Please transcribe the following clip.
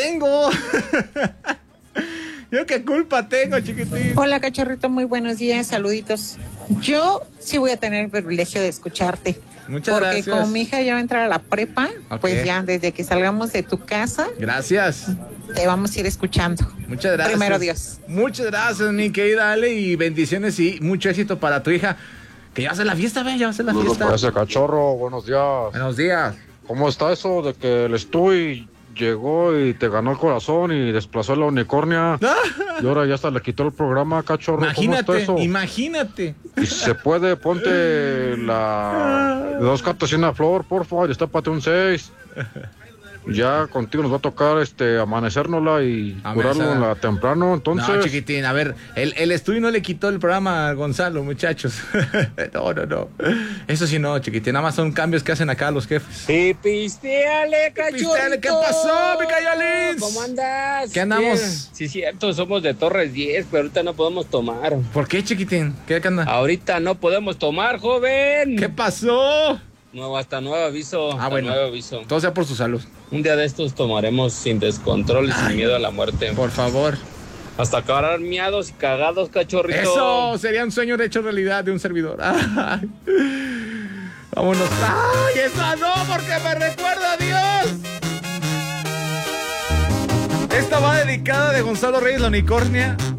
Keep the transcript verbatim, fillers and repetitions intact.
tengo? ¿Yo qué culpa tengo, chiquitín? Hola, cachorrito, muy buenos días, saluditos. Yo sí voy a tener el privilegio de escucharte. Muchas porque gracias. Porque como mi hija ya va a entrar a la prepa, Okay. Pues ya desde que salgamos de tu casa. Gracias. Te vamos a ir escuchando. Muchas gracias. Primero Dios. Muchas gracias, mi querida Ale, y bendiciones y mucho éxito para tu hija. Que ya va a hacer la fiesta, ve, ya va a hacer la fiesta. Para ese cachorro, buenos días. Buenos días. ¿Cómo está eso de que el Estuy llegó y te ganó el corazón y desplazó a la unicornia? Y ahora ya hasta le quitó el programa, cachorro. Imagínate, ¿cómo está eso? Imagínate. Y si se puede, ponte la dos cartas y una flor, por favor, y destápate un seis. Ya contigo nos va a tocar este amanecérnosla y curarla temprano, entonces. No, chiquitín, a ver, el, el estudio no le quitó el programa a Gonzalo, muchachos. No, no, no. Eso sí no, chiquitín, nada más son cambios que hacen acá los jefes. Y pisteale, cachorrito. ¿Qué pasó, mi Cayolins? ¿Cómo andas? ¿Qué andamos? Bien. Sí, cierto, somos de Torres diez, pero ahorita no podemos tomar. ¿Por qué, chiquitín? ¿Qué anda? Ahorita no podemos tomar, joven. ¿Qué pasó? Nuevo, hasta nuevo aviso. Ah, bueno. Nuevo aviso. Todo sea por su salud. Un día de estos tomaremos sin descontrol y Ay, sin miedo a la muerte. Por favor. Hasta acabar miados y cagados, cachorrito. Eso sería un sueño de hecho realidad de un servidor. Ay. Vámonos. ¡Ay, esa no! Porque me recuerda a Dios. Esta va dedicada de Gonzalo Reyes, la unicornia,